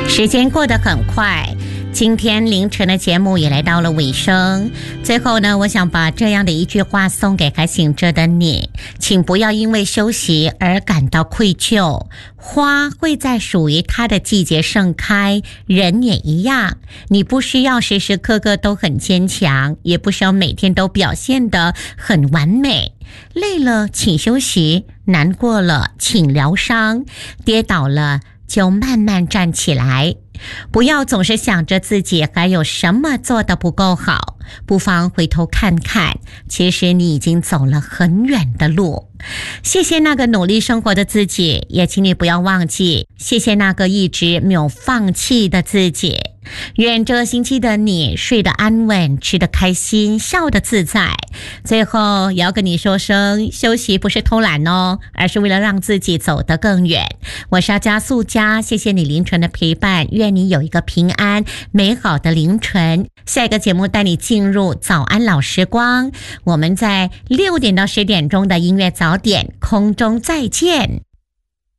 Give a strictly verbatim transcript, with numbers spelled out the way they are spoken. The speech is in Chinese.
时间过得很快，今天凌晨的节目也来到了尾声。最后呢，我想把这样的一句话送给还醒着的你，请不要因为休息而感到愧疚。花会在属于它的季节盛开，人也一样。你不需要时时刻刻都很坚强，也不需要每天都表现得很完美。累了请休息，难过了请疗伤，跌倒了就慢慢站起来。不要总是想着自己还有什么做得不够好，不妨回头看看，其实你已经走了很远的路。谢谢那个努力生活的自己，也请你不要忘记，谢谢那个一直没有放弃的自己。愿这个星期的你睡得安稳，吃得开心，笑得自在。最后也要跟你说声，休息不是偷懒哦，而是为了让自己走得更远。我是要加速加，谢谢你凌晨的陪伴，愿你有一个平安美好的凌晨。下一个节目带你进入早安老时光，我们在六点到十点钟的音乐早点空中再见。